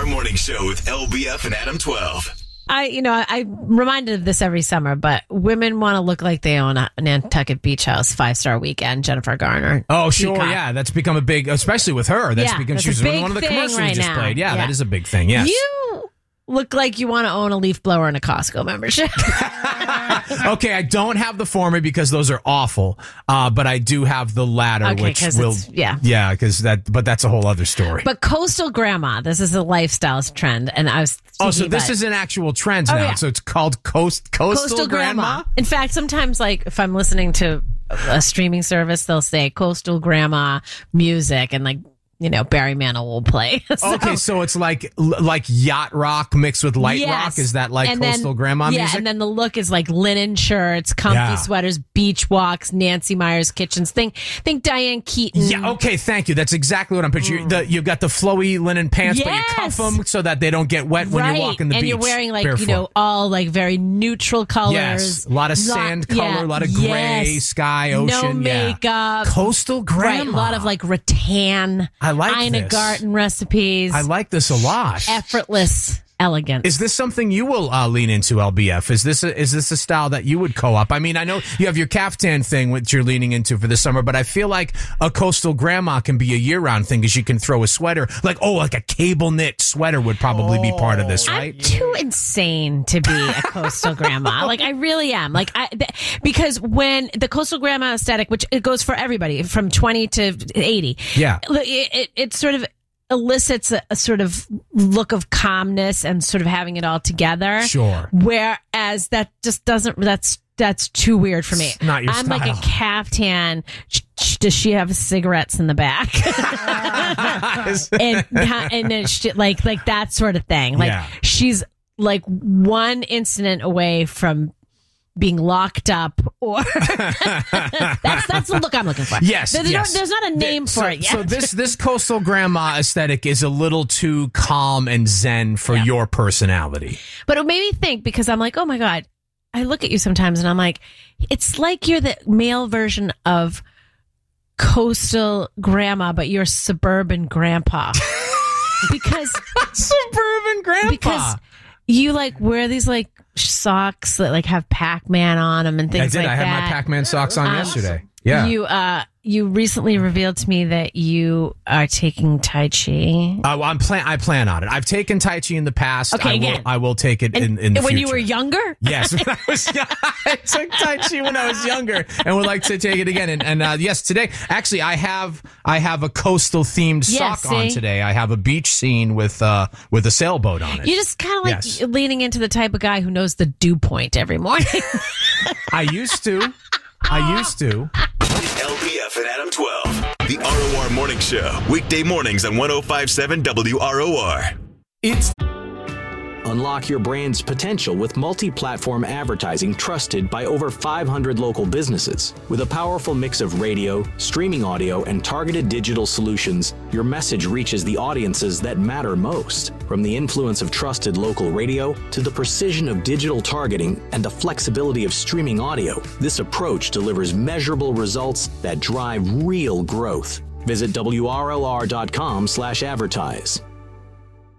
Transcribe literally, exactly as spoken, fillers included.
R Morning Show with L B F and Adam twelve. I, you know, I, I'm reminded of this every summer, but women want to look like they own a Nantucket Beach House, five star weekend. Jennifer Garner. Oh, sure, Peacock. yeah, that's become a big, especially with her. That's Yeah, become that's she's a big one of the thing commercials right we just now. played. Yeah, Yeah. that is a big thing. Yes. You look like you want to own a leaf blower and a Costco membership. Okay, I don't have the former because those are awful, uh, but I do have the latter, Okay, which 'cause will, it's- yeah. yeah, because that, but that's a whole other story. But coastal grandma, this is a lifestyle trend, and I was oh, so thinking this about is an actual trend Oh, now. yeah. So it's called coast coastal, coastal grandma. grandma. In fact, sometimes like if I'm listening to a streaming service, they'll say coastal grandma music, and like, you know, Barry Manilow will play. So- Okay, so it's like like yacht rock mixed with light Yes. rock. Is that like And coastal then- grandma yeah, music? and then the look is like linen shirts, comfy Yeah. sweaters, beach walks, Nancy Meyer's kitchens. Think, think Diane Keaton. Yeah, okay, thank you. That's exactly what I'm picturing. The, you've got the flowy linen pants, but you cuff Yes. them so that they don't get wet when right. you walk in the and beach. you're wearing like barefoot. you know all like very neutral colors. Yes, a lot of sand color, yeah, a lot of gray, yes. sky, ocean. no yeah. makeup, Coastal grandma. right? A lot of like rattan. I like Ina this. Garten recipes. I like this a lot. effortless elegance. Is this something you will uh, lean into, L B F? Is this a, is this a style that you would co-op? I mean, I know you have your caftan thing which you're leaning into for the summer, but I feel like a coastal grandma can be a year-round thing because you can throw a sweater, like oh, like a cable knit sweater would probably be part of this, right? I'm too insane to be a coastal grandma. Like I really am. Like I th- because when the coastal grandma aesthetic, which it goes for everybody from twenty to eighty, Yeah. it, it, it sort of elicits a, a sort of look of calmness and sort of having it all together. Sure. Whereas that just doesn't. That's that's too weird for me. It's not your I'm like a style. caftan. Sh- sh- Does she have cigarettes in the back? and and then she, like like that sort of thing. Like Yeah. she's like one incident away from being locked up, or that's that's the look I'm looking for. Yes, there's, yes. No, there's not a name so, for it yet. So this this coastal grandma aesthetic is a little too calm and zen for your personality. But it made me think because I'm like, oh my God, I look at you sometimes and I'm like, it's like you're the male version of coastal grandma, but you're suburban grandpa. because Suburban grandpa. because you like wear these like socks that like have Pac-Man on them and I things did. like I had that. my Pac-Man socks on Um, yesterday. Yeah. You uh you recently revealed to me that you are taking Tai Chi. Uh, well, I'm plan. I plan on it. I've taken Tai Chi in the past. Okay, I will. again. I will take it in, And in the when you future. were younger? Yes, when I was young, I took Tai Chi when I was younger, and would like to take it again. And, and uh, yes, today actually I have I have a coastal themed Yeah, sock on see? today. I have a beach scene with uh with a sailboat on it. You're just kind of like Yes. leaning into the type of guy who knows the dew point every morning. I used to. I used to. L B F and Adam twelve. The R O R Morning Show. Weekday mornings on one oh five point seven W R O R. It's Unlock your brand's potential with multi-platform advertising trusted by over five hundred local businesses. With a powerful mix of radio, streaming audio, and targeted digital solutions, your message reaches the audiences that matter most. From the influence of trusted local radio to the precision of digital targeting and the flexibility of streaming audio, this approach delivers measurable results that drive real growth. Visit W R L R dot com slash advertise.